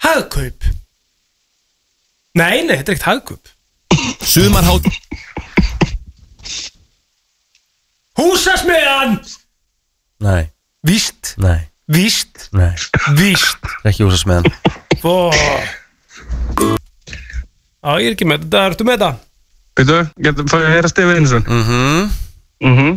Hagkaup. Nei, þetta er ekkert Hagkaup. Sumarhátt. Húsasmiðjan. Nei. Víst. Nei. Víst. Nei. Víst. Ekki húsasmiðjan. Já, ég er ekki með þetta. Ertu með þetta? Veitu, fá ég að heyra Stefán Einarsson?